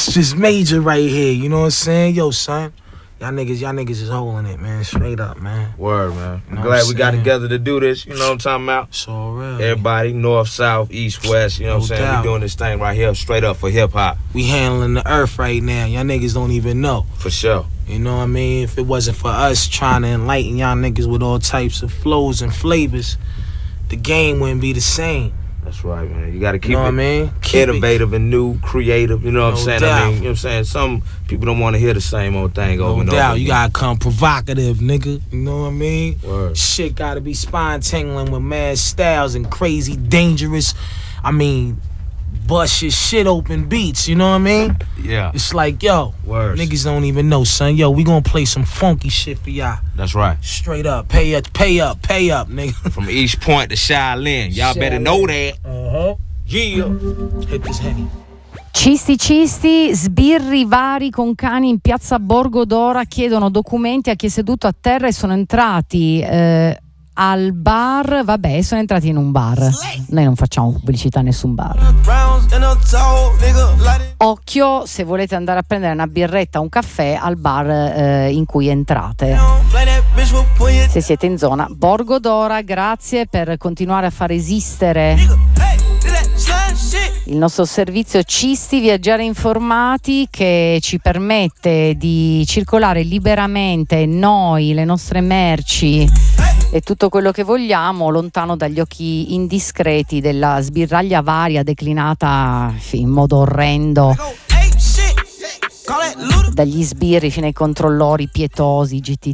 It's just major right here, you know what I'm saying? Yo, son, y'all niggas is holding it, man. Straight up, man. Word, man. You know Glad we got together to do this. You know what I'm talking about? It's all real. Everybody, north, south, east, west. You know what I'm saying? doubt. We doing this thing right here, straight up for hip hop. We handling the earth right now. Y'all niggas don't even know. For sure. You know what I mean? If it wasn't for us trying to enlighten y'all niggas with all types of flows and flavors, the game wouldn't be the same. That's right, man. You got to keep know it what I mean? Keep innovative and new, creative. You know what I'm saying? Doubt. I mean, you know what I'm saying? Some people don't want to hear the same old thing over and No over. doubt. You again. gotta come provocative, nigga. You know what I mean? Word. Shit gotta be spine-tingling with mad styles and crazy, dangerous, bust your shit open beats, you know what I mean? Yeah. It's like, yo, Words. niggas don't even know, son. Yo, we gonna play some funky shit for y'all. That's right. Straight up. Pay up, nigga. From East Point to Shaolin. Y'all better know that. Uh-huh. Yeah. Hit this Henny. Cisti, sbirri vari con cani in piazza Borgo d'Ora chiedono documenti a chi è seduto a terra e sono entrati al bar. Vabbè, sono entrati in un bar. Noi non facciamo pubblicità a nessun bar. Occhio se volete andare a prendere una birretta o un caffè al bar in cui entrate, se siete in zona Borgo d'Ora. Grazie per continuare a far esistere il nostro servizio Cisti Viaggiare Informati, che ci permette di circolare liberamente noi, le nostre merci e tutto quello che vogliamo, lontano dagli occhi indiscreti della sbirraglia varia declinata in modo orrendo, dagli sbirri fino ai controllori pietosi, GT